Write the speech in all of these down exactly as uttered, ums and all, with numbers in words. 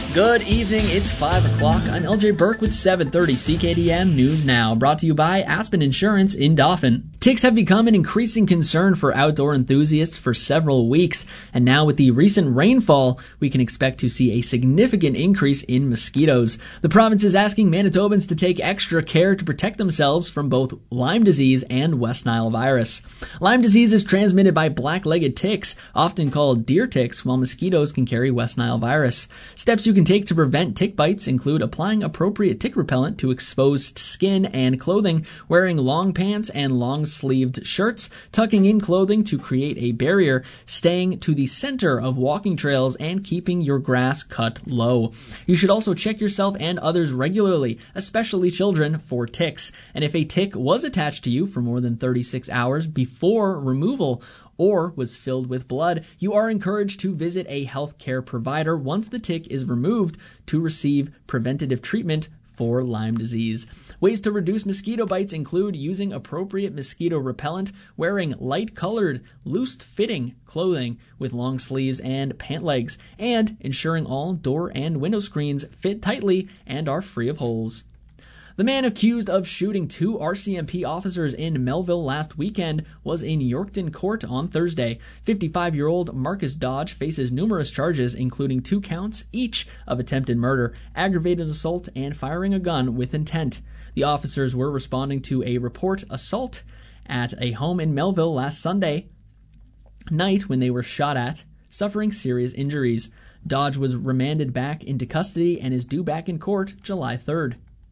Good evening, it's five o'clock. I'm L J Burke with seven thirty C K D M News Now, brought to you by Aspen Insurance in Dauphin. Ticks have become an increasing concern for outdoor enthusiasts for several weeks, and now with the recent rainfall, we can expect to see a significant increase in mosquitoes. The province is asking Manitobans to take extra care to protect themselves from both Lyme disease and West Nile virus. Lyme disease is transmitted by black-legged ticks, often called deer ticks, while mosquitoes can carry West Nile virus. Steps you can take to prevent tick bites include applying appropriate tick repellent to exposed skin and clothing, wearing long pants and long-sleeved shirts, tucking in clothing to create a barrier, staying to the center of walking trails, and keeping your grass cut low. You should also check yourself and others regularly, especially children, for ticks. And if a tick was attached to you for more than thirty-six hours before removal, or was filled with blood, you are encouraged to visit a healthcare provider once the tick is removed to receive preventative treatment for Lyme disease. Ways to reduce mosquito bites include using appropriate mosquito repellent, wearing light-colored, loose-fitting clothing with long sleeves and pant legs, and ensuring all door and window screens fit tightly and are free of holes. The man accused of shooting two R C M P officers in Melville last weekend was in Yorkton Court on Thursday. fifty-five-year-old Marcus Dodge faces numerous charges, including two counts each of attempted murder, aggravated assault, and firing a gun with intent. The officers were responding to a report assault at a home in Melville last Sunday night when they were shot at, suffering serious injuries. Dodge was remanded back into custody and is due back in court July third.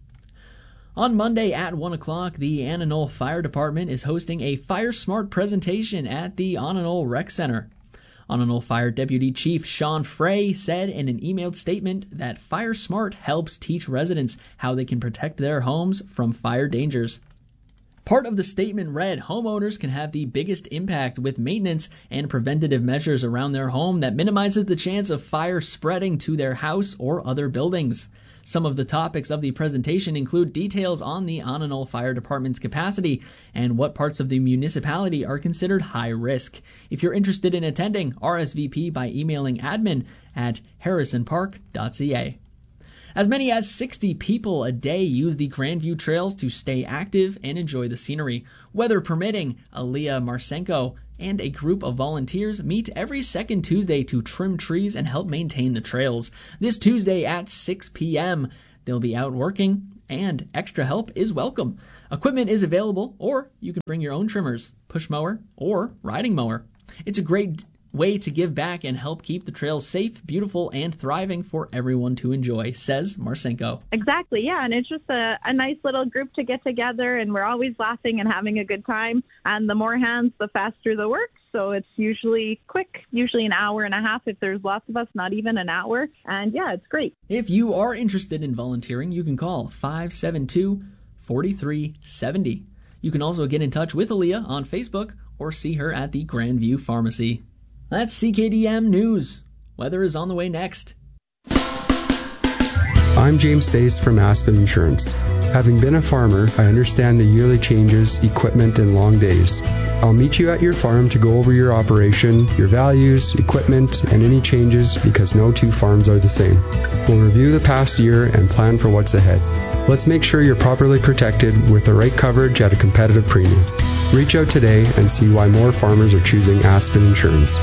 On Monday at one o'clock, the Ananol Fire Department is hosting a Fire Smart presentation at the Ananol Rec Center. Ananol Fire Deputy Chief Sean Frey said in an emailed statement that Fire Smart helps teach residents how they can protect their homes from fire dangers. Part of the statement read, homeowners can have the biggest impact with maintenance and preventative measures around their home that minimizes the chance of fire spreading to their house or other buildings. Some of the topics of the presentation include details on the Ananol Fire Department's capacity and what parts of the municipality are considered high risk. If you're interested in attending, R S V P by emailing admin at harrison park dot c a. As many as sixty people a day use the Grandview trails to stay active and enjoy the scenery. Weather permitting, Aaliyah Marsenko and a group of volunteers meet every second Tuesday to trim trees and help maintain the trails. This Tuesday at six p.m., they'll be out working, and extra help is welcome. Equipment is available, or you can bring your own trimmers, push mower, or riding mower. It's a great way to give back and help keep the trails safe, beautiful, and thriving for everyone to enjoy, says Marsenko. Exactly, yeah, and it's just a, a nice little group to get together, and we're always laughing and having a good time, and the more hands, the faster the work, so it's usually quick, usually an hour and a half if there's lots of us, not even an hour, and yeah, it's great. If you are interested in volunteering, you can call five seven two, four three seven zero. You can also get in touch with Aaliyah on Facebook or see her at the Grandview Pharmacy. That's C K D M News. Weather is on the way next. I'm James Stace from Aspen Insurance. Having been a farmer, I understand the yearly changes, equipment, and long days. I'll meet you at your farm to go over your operation, your values, equipment, and any changes because no two farms are the same. We'll review the past year and plan for what's ahead. Let's make sure you're properly protected with the right coverage at a competitive premium. Reach out today and see why more farmers are choosing Aspen Insurance.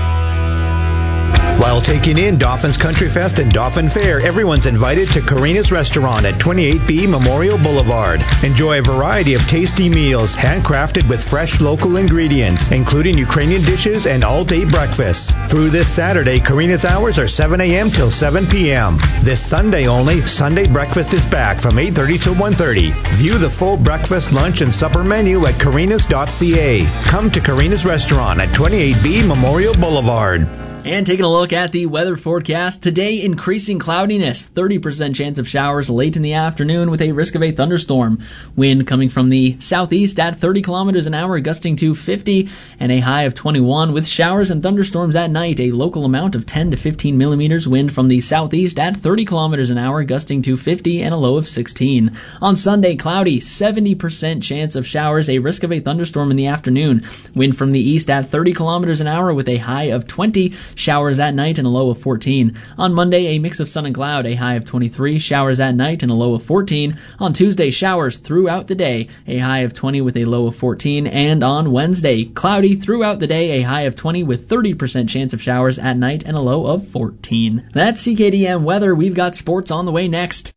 While taking in Dauphin's Country Fest and Dauphin Fair, everyone's invited to Karina's Restaurant at twenty-eight B Memorial Boulevard. Enjoy a variety of tasty meals, handcrafted with fresh local ingredients, including Ukrainian dishes and all-day breakfasts. Through this Saturday, Karina's hours are seven a.m. till seven p.m. This Sunday only, Sunday breakfast is back from eight thirty till one thirty. View the full breakfast, lunch, and supper menu at karinas dot c a. Come to Karina's Restaurant at twenty-eight B Memorial Boulevard. And taking a look at the weather forecast, today increasing cloudiness, thirty percent chance of showers late in the afternoon with a risk of a thunderstorm. Wind coming from the southeast at thirty kilometers an hour, gusting to fifty, and a high of twenty-one with showers and thunderstorms at night, a local amount of ten to fifteen millimeters. Wind from the southeast at thirty kilometers an hour, gusting to fifty, and a low of sixteen. On Sunday, cloudy, seventy percent chance of showers, a risk of a thunderstorm in the afternoon. Wind from the east at thirty kilometers an hour with a high of twenty. Showers at night and a low of fourteen. On Monday, a mix of sun and cloud, a high of twenty-three. Showers at night and a low of fourteen. On Tuesday, showers throughout the day, a high of twenty with a low of fourteen. And on Wednesday, cloudy throughout the day, a high of twenty with thirty percent chance of showers at night and a low of fourteen. That's C K D M weather. We've got sports on the way next.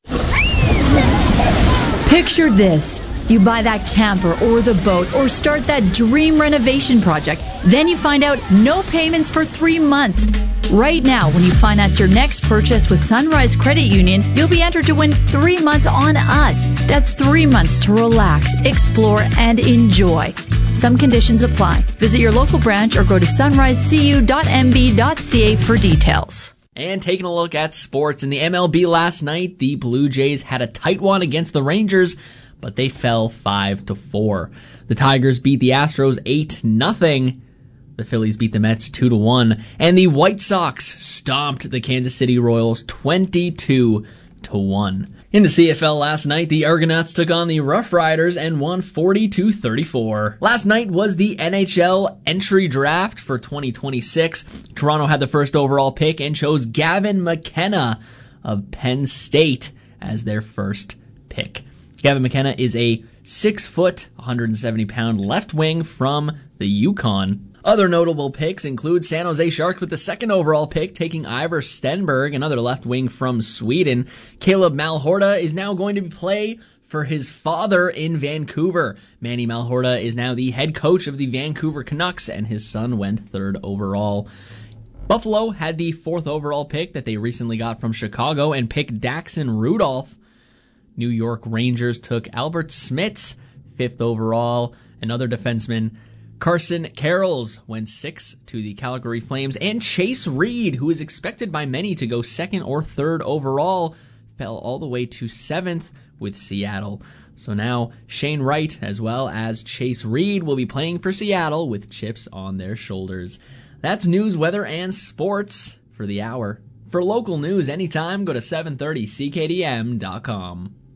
Picture this. You buy that camper or the boat or start that dream renovation project. Then you find out no payments for three months. Right now, when you finance your next purchase with Sunrise Credit Union, you'll be entered to win three months on us. That's three months to relax, explore, and enjoy. Some conditions apply. Visit your local branch or go to sunrise c u dot m b dot c a for details. And taking a look at sports in the M L B last night, the Blue Jays had a tight one against the Rangers, but they fell five to four. The Tigers beat the Astros eight nothing. The Phillies beat the Mets two to one, and the White Sox stomped the Kansas City Royals twenty-two to one. In the C F L last night, the Argonauts took on the Rough Riders and won forty-two thirty-four. Last night was the N H L entry draft for twenty twenty-six. Toronto had the first overall pick and chose Gavin McKenna of Penn State as their first pick. Gavin McKenna is a six foot, one hundred seventy pound left wing from the Yukon. Other notable picks include San Jose Sharks with the second overall pick, taking Ivar Stenberg, another left wing from Sweden. Caleb Malhorta is now going to play for his father in Vancouver. Manny Malhorta is now the head coach of the Vancouver Canucks, and his son went third overall. Buffalo had the fourth overall pick that they recently got from Chicago and picked Daxon Rudolph. New York Rangers took Albert Smits, fifth overall, another defenseman. Carson Carrolls went sixth to the Calgary Flames, and Chase Reed, who is expected by many to go second or third overall, fell all the way to seventh with Seattle. So now Shane Wright as well as Chase Reed will be playing for Seattle with chips on their shoulders. That's news, weather, and sports for the hour. For local news anytime, go to seven thirty C K D M dot com.